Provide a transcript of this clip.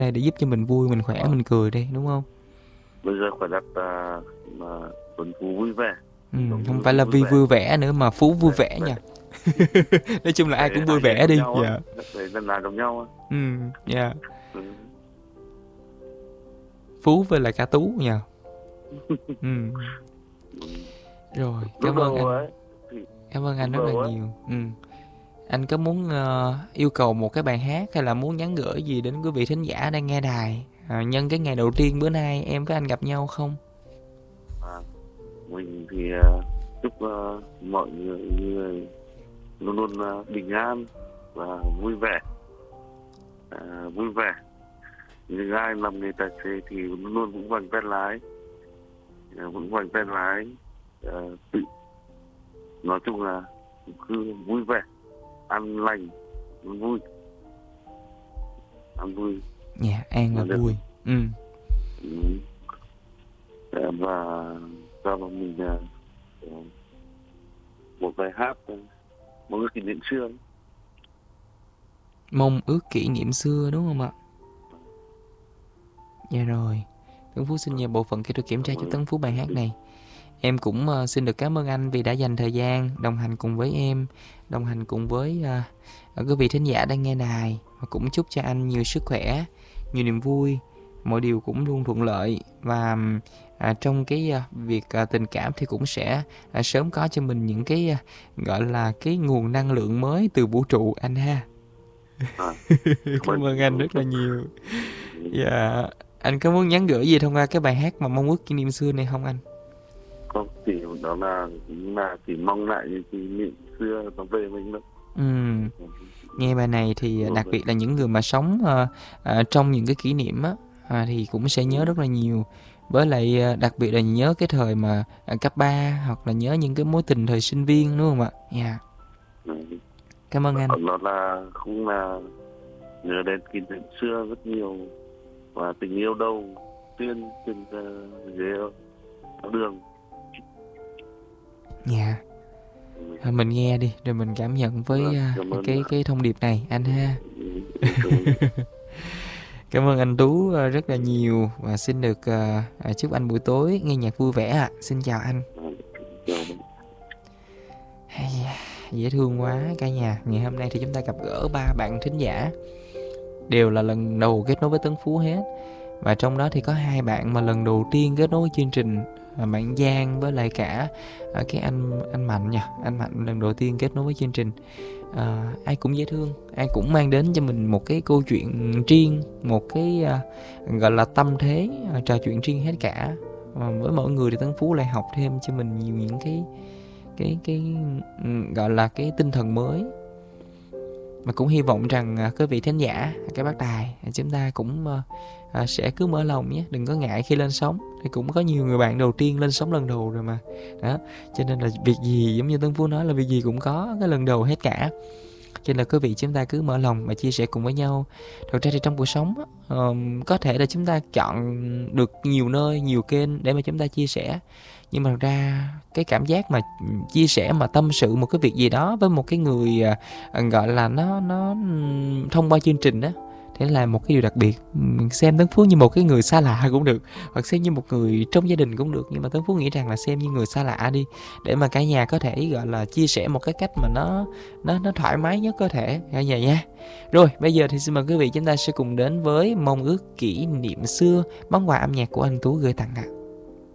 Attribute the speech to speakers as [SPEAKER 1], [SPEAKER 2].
[SPEAKER 1] đây để giúp cho mình vui, mình khỏe, mình cười đi, đúng không?
[SPEAKER 2] Bây giờ phải đặt mà Tuấn Phú vui vẻ, giống
[SPEAKER 1] Không
[SPEAKER 2] như
[SPEAKER 1] phải là
[SPEAKER 2] vui
[SPEAKER 1] Vi
[SPEAKER 2] vẻ.
[SPEAKER 1] vui vẻ nữa mà Phú vui
[SPEAKER 2] Đấy,
[SPEAKER 1] vẻ
[SPEAKER 2] đấy,
[SPEAKER 1] nha. Nói chung là ai
[SPEAKER 2] để
[SPEAKER 1] cũng vui
[SPEAKER 2] hai nhánh
[SPEAKER 1] vẻ
[SPEAKER 2] giống
[SPEAKER 1] đi.
[SPEAKER 2] nhau á,
[SPEAKER 1] Dạ.
[SPEAKER 2] để lần là giống nhau á.
[SPEAKER 1] Dạ.
[SPEAKER 2] Ừ.
[SPEAKER 1] Phú với lại cả Tú nha. Ừm,
[SPEAKER 2] Ừ.
[SPEAKER 1] Rồi,
[SPEAKER 2] Lúc
[SPEAKER 1] cảm ơn
[SPEAKER 2] đầu
[SPEAKER 1] anh.
[SPEAKER 2] ấy thì
[SPEAKER 1] Cảm ơn anh
[SPEAKER 2] lúc
[SPEAKER 1] rất là
[SPEAKER 2] đầu ấy
[SPEAKER 1] nhiều. Anh có muốn yêu cầu một cái bài hát hay là muốn nhắn gửi gì đến quý vị thính giả đang nghe đài nhân cái ngày đầu tiên bữa nay em với anh gặp nhau không?
[SPEAKER 2] à, mình thì chúc mọi người luôn luôn bình an và vui vẻ, vui vẻ. Những ai làm nghề tài xế thì luôn luôn vững vàng tay lái, vững vàng tay lái, tự nói chung là cứ vui vẻ, ăn lành, vui, ăn vui
[SPEAKER 1] Dạ, an là
[SPEAKER 2] là được.
[SPEAKER 1] vui.
[SPEAKER 2] Ừ. Và cho mình một bài hát một cái kỷ niệm xưa.
[SPEAKER 1] Mong ước kỷ niệm xưa đúng không ạ? Dạ rồi. Tấn Phú xin nhờ bộ phận kỹ thuật kiểm tra cho Tấn Phú bài hát này. Em cũng xin được cảm ơn anh vì đã dành thời gian đồng hành cùng với em, đồng hành cùng với quý vị thính giả đang nghe đài, và cũng chúc cho anh nhiều sức khỏe, nhiều niềm vui, mọi điều cũng luôn thuận lợi, và trong cái việc tình cảm thì cũng sẽ sớm có cho mình những cái gọi là cái nguồn năng lượng mới từ vũ trụ anh ha.
[SPEAKER 2] À,
[SPEAKER 1] Cảm ơn anh rất là nhiều. Dạ, anh có muốn nhắn gửi gì thông qua cái bài hát mà mong ước kỷ niệm xưa này không anh?
[SPEAKER 2] không chỉ đó là chỉ mong lại những kỷ niệm xưa nó về mình nữa.
[SPEAKER 1] Nghe bài này thì đặc biệt là những người mà sống trong những cái kỷ niệm á, thì cũng sẽ nhớ rất là nhiều. Với lại đặc biệt là nhớ cái thời mà cấp 3 hoặc là nhớ những cái mối tình thời sinh viên đúng không ạ? Dạ. Cảm ơn anh.
[SPEAKER 2] Nó là cũng là nhớ đến kỷ niệm xưa rất nhiều, và tình yêu đầu tiên trên ghế đường.
[SPEAKER 1] Dạ. Mình nghe đi rồi mình cảm nhận với cái thông điệp này anh ha. Cảm ơn anh Tú rất là nhiều, và xin được chúc anh buổi tối nghe nhạc vui vẻ ạ. Xin chào anh. Dễ thương quá cả nhà. Ngày hôm nay thì chúng ta gặp gỡ 3 bạn thính giả, đều là lần đầu kết nối với Tấn Phú hết. Và trong đó thì có 2 bạn mà lần đầu tiên kết nối với chương trình, bạn Giang với lại cả cái anh Mạnh nha. Anh Mạnh lần đầu tiên kết nối với chương trình. Ai cũng dễ thương, ai cũng mang đến cho mình một cái câu chuyện riêng, một cái gọi là tâm thế trò chuyện riêng hết cả. Và với mỗi người thì Tấn Phú lại học thêm cho mình nhiều những cái gọi là cái tinh thần mới. Mà cũng hy vọng rằng quý vị thính giả, các bác tài, chúng ta cũng sẽ cứ mở lòng nhé, đừng có ngại khi lên sóng. Thì cũng có nhiều người bạn đầu tiên lên sóng lần đầu rồi mà đó, cho nên là việc gì giống như Tân Phú nói là việc gì cũng có cái lần đầu hết cả. Cho nên là quý vị chúng ta cứ mở lòng và chia sẻ cùng với nhau. Thật ra thì trong cuộc sống có thể là chúng ta chọn được nhiều nơi, nhiều kênh để mà chúng ta chia sẻ, nhưng mà thật ra cái cảm giác mà chia sẻ, mà tâm sự một cái việc gì đó với một cái người gọi là nó thông qua chương trình đó, thế là một cái điều đặc biệt. Xem Tấn Phú như một cái người xa lạ cũng được, hoặc xem như một người trong gia đình cũng được, nhưng mà Tấn Phú nghĩ rằng là xem như người xa lạ đi, để mà cả nhà có thể gọi là chia sẻ một cái cách mà nó thoải mái nhất có thể cả nhà nha. Rồi bây giờ thì xin mời quý vị chúng ta sẽ cùng đến với Mong ước kỷ niệm xưa, món quà âm nhạc của anh Tú gửi tặng ạ.